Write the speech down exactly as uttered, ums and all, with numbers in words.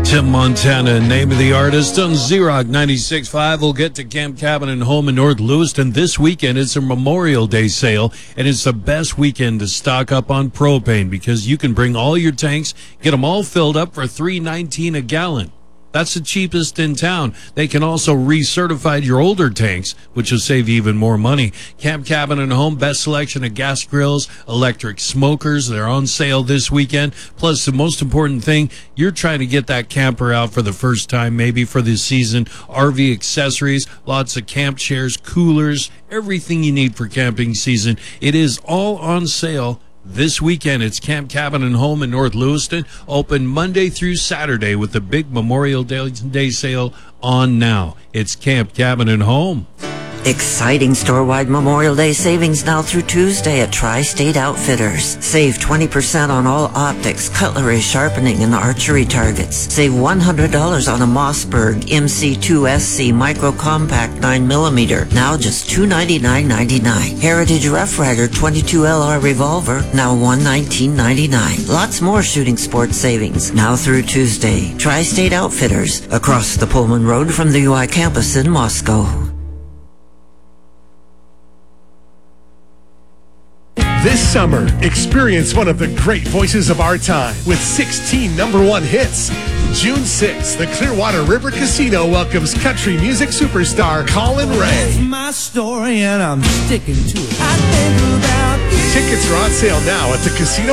Tim Montana, name of the artist on Z-Rock ninety-six point five. We'll get to Camp Cabin and Home in North Lewiston this weekend. It's a Memorial Day sale, and it's the best weekend to stock up on propane because you can bring all your tanks, get them all filled up for three nineteen a gallon. That's the cheapest in town. They can also recertify your older tanks, which will save you even more money. Camp Cabin and Home, best selection of gas grills, electric smokers. They're on sale this weekend. Plus, the most important thing, you're trying to get that camper out for the first time, maybe for the season. R V accessories, lots of camp chairs, coolers, everything you need for camping season. It is all on sale this weekend. It's Camp Cabin and Home in North Lewiston, open Monday through Saturday with the big Memorial Day sale on now. It's Camp Cabin and Home. Exciting store-wide Memorial Day savings now through Tuesday at Tri-State Outfitters. Save twenty percent on all optics, cutlery, sharpening, and archery targets. Save one hundred dollars on a Mossberg M C two S C Micro Compact nine millimeter, now just two ninety-nine ninety-nine. Heritage Rough Rider twenty-two L R Revolver, now one nineteen ninety-nine. Lots more shooting sports savings now through Tuesday. Tri-State Outfitters, across the Pullman Road from the U I campus in Moscow. This summer, experience one of the great voices of our time with sixteen number one hits. June sixth, the Clearwater River Casino welcomes country music superstar Colin Ray. That's my story and I'm sticking to it. I think about you. Tickets are on sale now at the casino.